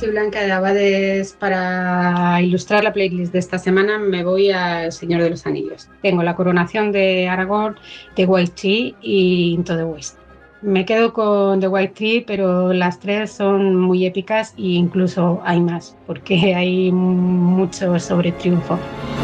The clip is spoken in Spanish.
soy Blanca de Abades. Para ilustrar la playlist de esta semana me voy al Señor de los Anillos. Tengo la coronación de Aragorn, The White Tree y Into the West. Me quedo con The White Tree, pero las tres son muy épicas e incluso hay más, porque hay mucho sobre triunfo.